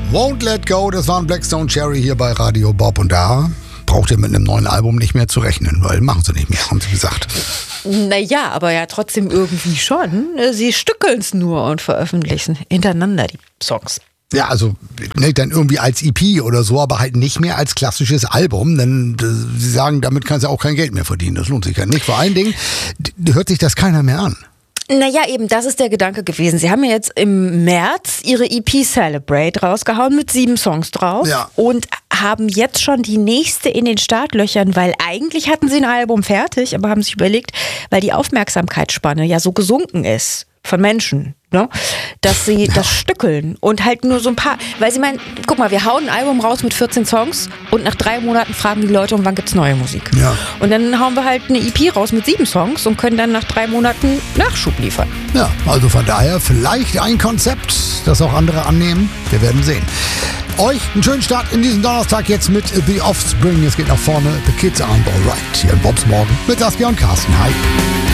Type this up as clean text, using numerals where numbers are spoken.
Won't Let Go, das waren Blackstone Cherry hier bei Radio Bob. Und da braucht ihr mit einem neuen Album nicht mehr zu rechnen, weil machen sie nicht mehr, haben sie gesagt. Naja, aber ja trotzdem irgendwie schon. Sie stückeln es nur und veröffentlichen hintereinander die Songs. Ja, also dann irgendwie als EP oder so, aber halt nicht mehr als klassisches Album, denn sie sagen, damit kannst du auch kein Geld mehr verdienen. Das lohnt sich ja nicht. Vor allen Dingen hört sich das keiner mehr an. Naja, eben, das ist der Gedanke gewesen. Sie haben ja jetzt im März ihre EP Celebrate rausgehauen mit 7 Songs drauf und haben jetzt schon die nächste in den Startlöchern, weil eigentlich hatten sie ein Album fertig, aber haben sich überlegt, weil die Aufmerksamkeitsspanne ja so gesunken ist von Menschen, ne, dass sie das stückeln und halt nur so ein paar, weil sie meinen, guck mal, wir hauen ein Album raus mit 14 Songs und nach 3 Monaten fragen die Leute, wann gibt's neue Musik? Ja. Und dann hauen wir halt eine EP raus mit 7 Songs und können dann nach 3 Monaten Nachschub liefern. Ja, also von daher vielleicht ein Konzept, das auch andere annehmen. Wir werden sehen. Euch einen schönen Start in diesen Donnerstag jetzt mit The Offspring. Es geht nach vorne. The Kids Aren't Alright. Hier in Bobs Morgen mit Saskia und Carsten. Hi.